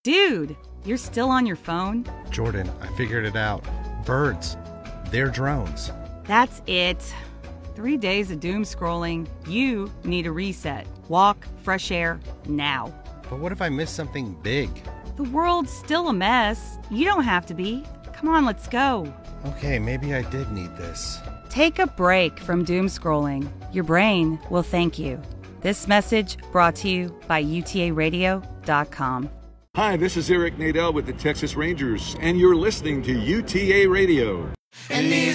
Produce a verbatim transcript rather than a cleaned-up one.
Dude, you're still on your phone? Jordan, I figured it out. Birds. They're drones. That's it. Three days of doom scrolling. You need a reset. Walk, fresh air, now. But what if I miss something big? The world's still a mess. You don't have to be. Come on, let's go. Okay, maybe I did need this. Take a break from doom scrolling. Your brain will thank you. This message brought to you by U T A radio dot com. Hi, this is Eric Nadel with the Texas Rangers, and you're listening to U T A Radio. And these